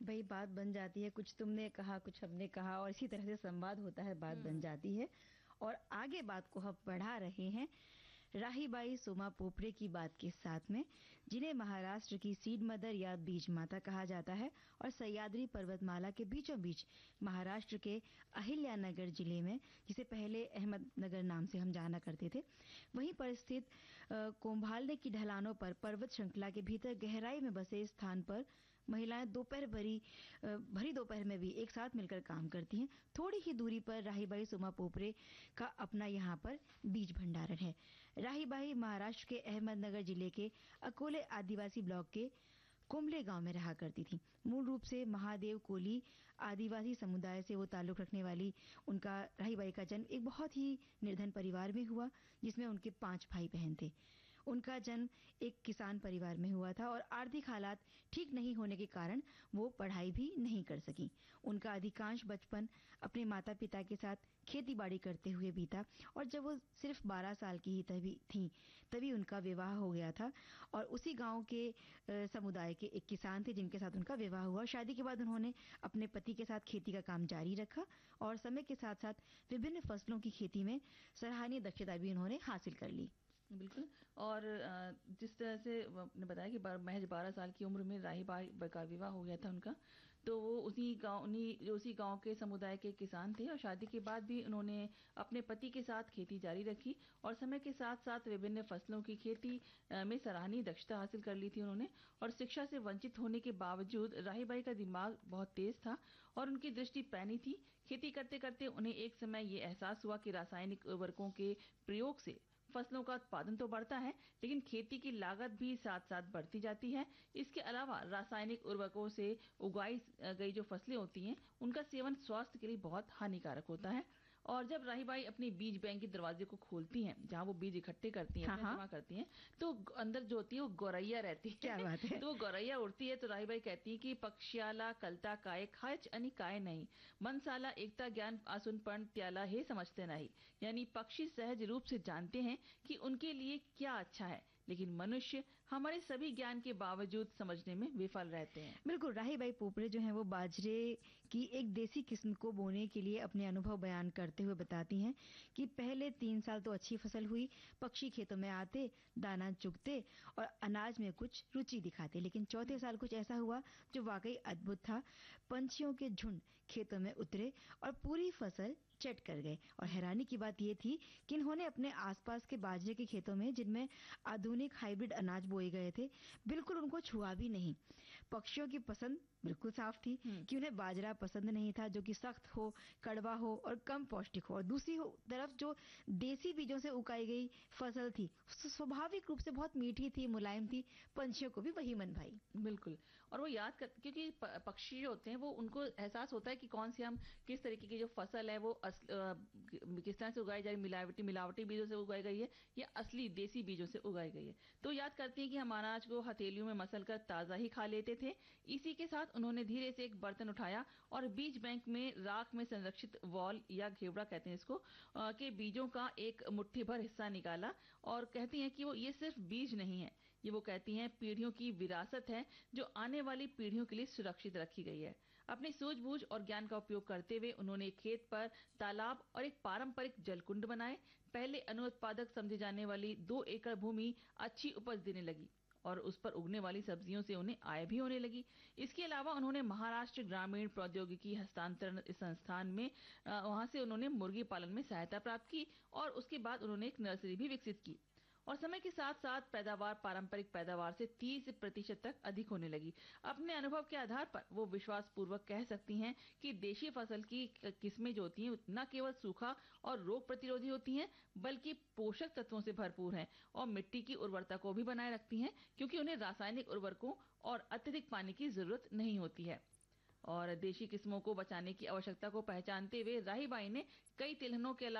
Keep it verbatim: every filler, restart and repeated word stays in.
भाई बात बन जाती है, कुछ तुमने कहा कुछ हमने कहा और इसी तरह से संवाद होता है, बात बन जाती है। और आगे बात को हम बढ़ा रहे हैं राहीबाई सोमा पोपरे की बात के साथ में, जिन्हें महाराष्ट्र की सीड मदर या बीज माता कहा जाता है और सह्याद्री पर्वतमाला के बीचों बीच महाराष्ट्र के अहिल्यानगर जिले में, जिसे पहले अहमदनगर नाम से हम जाना करते थे, वहीं पर स्थित कोंभालने की ढलानों पर पर्वत श्रृंखला के भीतर गहराई में बसे स्थान पर महिलाएं दोपहर भरी भरी दोपहर में भी एक साथ मिलकर काम करती हैं। थोड़ी ही दूरी पर राहीबाई सोमा पोपरे का अपना यहां पर बीज भंडारण है। राहीबाई महाराष्ट्र के अहमदनगर जिले के अकोले आदिवासी ब्लॉक के कुंभले गांव में रहा करती थी। मूल रूप से महादेव कोली आदिवासी समुदाय से वो ताल्लुक रखने वाली उनका राहीबाई का जन्म एक बहुत ही निर्धन परिवार में हुआ, जिसमें उनके पांच भाई बहन थे। उनका जन्म एक किसान परिवार में हुआ था और आर्थिक हालात ठीक नहीं होने के कारण वो पढ़ाई भी नहीं कर सकी। उनका अधिकांश बचपन अपने माता पिता के साथ खेती बाड़ी करते हुए बीता और जब वो सिर्फ बारह साल की ही तभी थी तभी उनका विवाह हो गया था और उसी गांव के आ, समुदाय के एक किसान थे जिनके साथ उनका विवाह हुआ। शादी के बाद उन्होंने अपने पति के साथ खेती का काम जारी रखा और समय के साथ साथ विभिन्न फसलों की खेती में सराहनीय दक्षता भी उन्होंने हासिल कर ली। बिल्कुल। और जिस तरह से आपने बताया कि महज बारह साल की उम्र में राहीबाई का विवाह हो गया था उनका, तो वो उसी गांव उन्हीं उसी गांव के समुदाय के किसान थे और शादी के बाद भी उन्होंने अपने पति के साथ खेती जारी रखी और समय के साथ साथ विभिन्न फसलों की खेती में सराहनीय दक्षता हासिल कर ली थी उन्होंने। और शिक्षा से वंचित होने के बावजूद राहीबाई का दिमाग बहुत तेज था और उनकी दृष्टि पैनी थी। खेती करते करते उन्हें एक समय ये एहसास हुआ कि रासायनिक उर्वरकों के प्रयोग से फसलों का उत्पादन तो बढ़ता है, लेकिन खेती की लागत भी साथ साथ बढ़ती जाती है। इसके अलावा रासायनिक उर्वरकों से उगाई गई जो फसलें होती हैं, उनका सेवन स्वास्थ्य के लिए बहुत हानिकारक होता है। और जब राहीबाई अपनी बीज बैंक के दरवाजे को खोलती हैं, जहां वो बीज इकट्ठे करती हैं, जमा करती हैं, तो अंदर जो होती है वो गौरैया रहती है। क्या बात है। तो वो गौरैया उड़ती है तो राहीबाई कहती है कि पक्षियाला कलता काय खायच आणि काय नहीं, मनसाला एकता ज्ञान आसुन पण त्याला हे समझते नहीं। यानी पक्षी सहज रूप से जानते हैं कि उनके लिए क्या अच्छा है, लेकिन मनुष्य हमारे सभी ज्ञान के बावजूद समझने में विफल रहते हैं। बिल्कुल। राहीबाई पोपरे जो हैं वो बाजरे की एक देसी किस्म को बोने के लिए अपने अनुभव बयान करते हुए बताती हैं कि पहले तीन साल तो अच्छी फसल हुई, पक्षी खेतों में आते, दाना चुगते और अनाज में कुछ रुचि दिखाते, लेकिन चौथे साल कुछ ऐसा हुआ जो वाकई अद्भुत था। पंछियों के झुंड खेतों में उतरे और पूरी फसल चट कर गए। और हैरानी की बात यह थी कि इन्होंने अपने आसपास के बाजरे के खेतों में, जिनमें आधुनिक हाइब्रिड अनाज बोए गए थे, बिल्कुल उनको छुआ भी नहीं। पक्षियों की पसंद बिल्कुल साफ थी कि उन्हें बाजरा पसंद नहीं था जो कि सख्त हो, कड़वा हो और कम पौष्टिक हो। और दूसरी तरफ जो देसी बीजों से उगाई गई फसल थी स्वाभाविक रूप से बहुत मीठी थी, मुलायम थी, पंछियों को भी वही मन भाई। बिल्कुल। और वो याद कर, क्योंकि पक्षी जो होते हैं वो उनको एहसास होता है कि कौन सी हम किस तरीके की जो फसल है वो अस, आ, किस तरह से उगाई जाए, मिलावटी मिलावटी बीजों से उगाई गई है या असली देसी बीजों से उगाई गई है। तो याद करती है कि हम अनाज को हथेलियों में मसल कर ताजा ही खा लेते थे। इसी के साथ उन्होंने धीरे से एक बर्तन उठाया और बीज बैंक में राख में संरक्षित वॉल या घेवड़ा कहते हैं इसको के बीजों का एक मुट्ठी भर हिस्सा निकाला और कहती हैं कि वो ये सिर्फ बीज नहीं है, ये वो कहती हैं पीढ़ियों की विरासत है जो आने वाली पीढ़ियों के लिए सुरक्षित रखी गई है। अपनी सूझबूझ और ज्ञान का उपयोग करते हुए उन्होंने खेत पर तालाब और एक पारंपरिक जलकुंड बनाए। पहले अनुत्पादक समझी जाने वाली दो एकड़ भूमि अच्छी उपज देने लगी और उस पर उगने वाली सब्जियों से उन्हें आय भी होने लगी। इसके अलावा उन्होंने महाराष्ट्र ग्रामीण प्रौद्योगिकी हस्तांतरण संस्थान में वहां से उन्होंने मुर्गी पालन में सहायता प्राप्त की और उसके बाद उन्होंने एक नर्सरी भी विकसित की और समय के साथ साथ पैदावार पारंपरिक पैदावार से तीस प्रतिशत तक अधिक होने लगी। अपने अनुभव के आधार पर वो विश्वास पूर्वक कह सकती हैं कि देशी फसल की किस्में जो होती हैं न केवल सूखा और रोग प्रतिरोधी होती हैं, बल्कि पोषक तत्वों से भरपूर हैं और मिट्टी की उर्वरता को भी बनाए रखती हैं, क्योंकि उन्हें रासायनिक उर्वरकों और अत्यधिक पानी की जरूरत नहीं होती है। और देशी किस्मों को बचाने की आवश्यकता को पहचानते हुए राहीबाई ने कई तिलहनों के अलावा